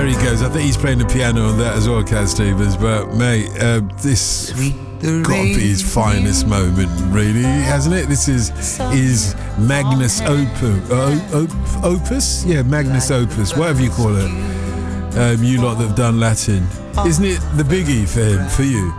he goes. I think he's playing the piano on that as well, Cat Stevens. But mate, this got to be his finest moment, really, hasn't it? This is his magnus opus, yeah, magnus opus, whatever you call it. You lot that have done Latin, isn't it the biggie for him, for you?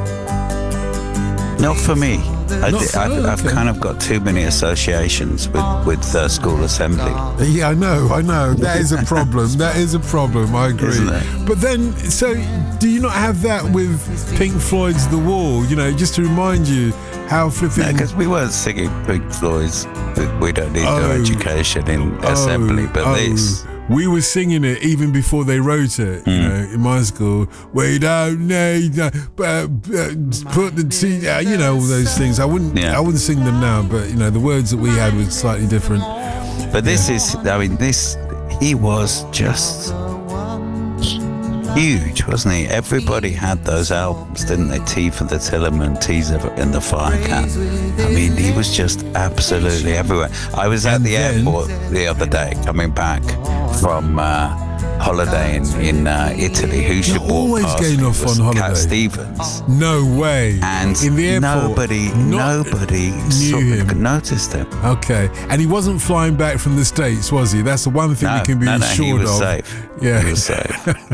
Not for me. I've okay. kind of got too many associations with School Assembly. Yeah, I know. That is a problem. I agree. Isn't it? But then, so do you not have that with Pink Floyd's The Wall? You know, just to remind you how flipping... Because we weren't singing Pink Floyd's We Don't Need No Education in Assembly, but this... We were singing it even before they wrote it, you know, in my school. We don't need, put the tea, you know, all those things. I wouldn't sing them now, but you know, the words that we had were slightly different. But this is, I mean, he was just huge, wasn't he? Everybody had those albums, didn't they? Tea for the Tillerman, Teas in the Firecat. I mean, he was just absolutely everywhere. I was at the airport the other day coming back from holiday in Italy. Who should walk always past getting me off was on holiday. Cat Stevens. No way. And in the airport, nobody noticed him. Okay, and he wasn't flying back from the States, was he? That's the one thing we can be assured he was of. Safe. Yeah, he was safe.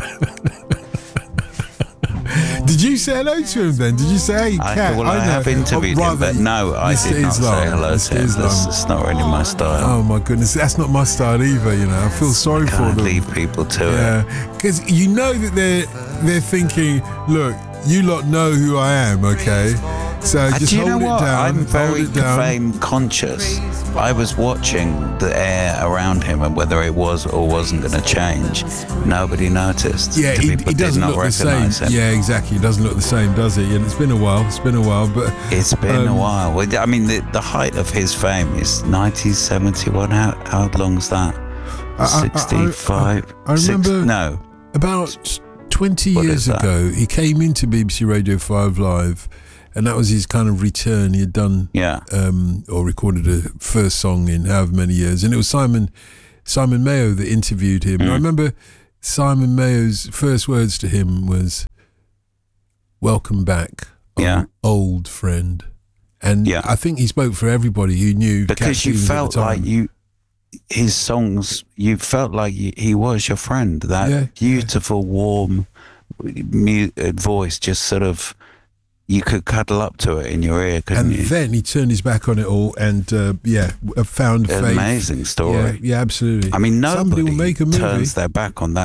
Did you say hello to him then? Did you say, hey, Cat? I have interviewed him, but no, I did not say hello to him. That's not really my style. Oh my goodness, that's not my style either, you know. I feel sorry for them. Leave people to it. Because you know that they're thinking, look, you lot know who I am, okay? So just do you know hold what? it down. I'm very down. fame conscious. I was watching the air around him and whether it was or wasn't going to change. Nobody noticed. Yeah, he doesn't look the same. Him. Yeah, exactly. He doesn't look the same, does he? And it's been a while, but it's been a while. I mean, the height of his fame is 1971. How long's that? 65. I remember about 20 years ago, he came into BBC Radio 5 Live. And that was his kind of return. He had done, or recorded a first song in however many years. And it was Simon Mayo that interviewed him. And I remember Simon Mayo's first words to him was, "Welcome back, old friend." And I think he spoke for everybody who knew. Because you felt like his songs, you felt like he was your friend. That beautiful, warm voice just sort of... You could cuddle up to it in your ear, couldn't you? And then he turned his back on it all and, found faith. Amazing story. Yeah, absolutely. I mean, nobody turns their back on that.